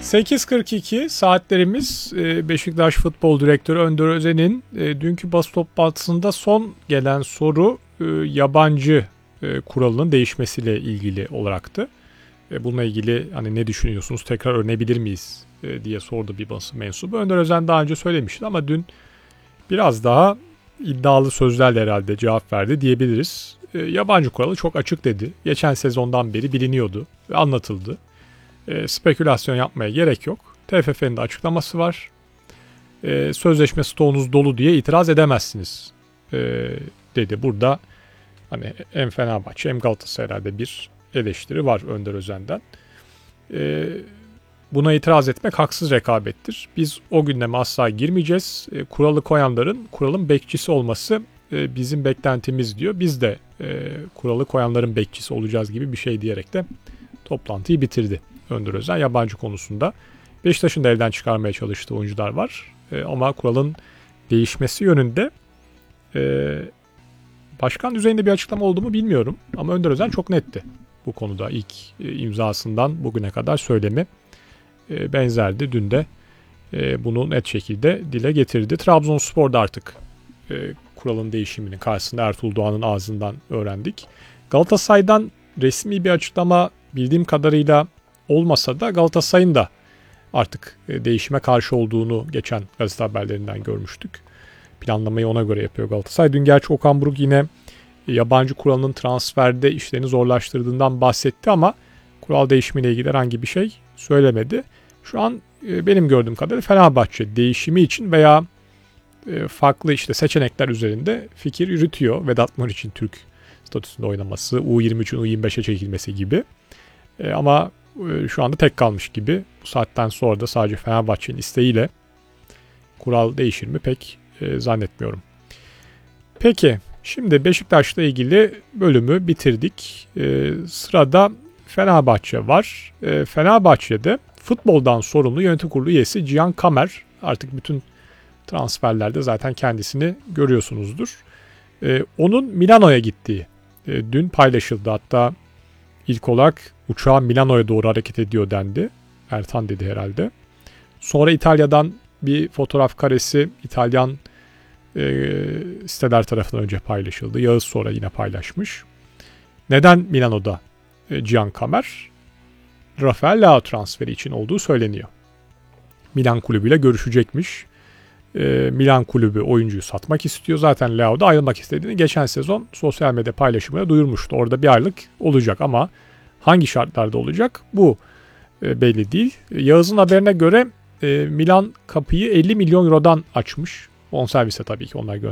8.42 saatlerimiz. Beşiktaş Futbol Direktörü Önder Özen'in dünkü basın toplantısında son gelen soru yabancı kuralının değişmesiyle ilgili olaraktı. Bununla ilgili hani ne düşünüyorsunuz, tekrar öğrenebilir miyiz diye sordu bir basın mensubu. Önder Özen daha önce söylemişti ama dün biraz daha iddialı sözlerle herhalde cevap verdi diyebiliriz. Yabancı kuralı çok açık dedi. Geçen sezondan beri biliniyordu ve anlatıldı. Spekülasyon yapmaya gerek yok. TFF'nin de açıklaması var. Sözleşme stoğunuz dolu diye itiraz edemezsiniz dedi. Burada hani hem Fenerbahçe hem Galatasaray'da bir eleştiri var Önder Özen'den. Buna itiraz etmek haksız rekabettir. Biz o gündeme asla girmeyeceğiz. Kuralı koyanların kuralın bekçisi olması bizim beklentimiz diyor. Biz de kuralı koyanların bekçisi olacağız gibi bir şey diyerek de toplantıyı bitirdi Önder Özen. Yabancı konusunda Beşiktaş'ın da elden çıkarmaya çalıştığı oyuncular var. Ama kuralın değişmesi yönünde başkan düzeyinde bir açıklama oldu mu bilmiyorum. Ama Önder Özen çok netti bu konuda. İlk imzasından bugüne kadar söylemi benzerdi. Dün de bunu net şekilde dile getirdi. Trabzonspor'da artık kuralın değişiminin karşısında Ertuğrul Doğan'ın ağzından öğrendik. Galatasaray'dan resmi bir açıklama bildiğim kadarıyla olmasa da Galatasaray'ın da artık değişime karşı olduğunu geçen gazete haberlerinden görmüştük. Planlamayı ona göre yapıyor Galatasaray. Dün gerçi Okan Buruk yine yabancı kuralının transferde işlerini zorlaştırdığından bahsetti ama kural değişimiyle ilgili herhangi bir şey söylemedi. Şu an benim gördüğüm kadarıyla Fenerbahçe değişimi için veya farklı işte seçenekler üzerinde fikir yürütüyor. Vedat Muriç'in Türk statüsünde oynaması, U23'ün U25'e çekilmesi gibi. Ama şu anda tek kalmış gibi. Bu saatten sonra da sadece Fenerbahçe'nin isteğiyle kural değişir mi pek zannetmiyorum. Peki şimdi Beşiktaş'la ilgili bölümü bitirdik. Sırada Fenerbahçe var. Fenerbahçe'de futboldan sorumlu yönetim kurulu üyesi Cihan Kamer, artık bütün transferlerde zaten kendisini görüyorsunuzdur. Onun Milano'ya gittiği dün paylaşıldı. Hatta ilk olarak uçağı Milano'ya doğru hareket ediyor dendi. Ertan dedi herhalde. Sonra İtalya'dan bir fotoğraf karesi İtalyan siteler tarafından önce paylaşıldı. Yağız sonra yine paylaşmış. Neden Milano'da Cihan Kamer? Rafael Leao transferi için olduğu söyleniyor. Milan kulübüyle görüşecekmiş. Milan kulübü oyuncuyu satmak istiyor. Zaten Leao da ayrılmak istediğini geçen sezon sosyal medya paylaşımıyla duyurmuştu. Orada bir aylık olacak ama hangi şartlarda olacak bu belli değil. Yağız'ın haberine göre Milan kapıyı 50 milyon eurodan açmış. Bonservise tabii ki onlar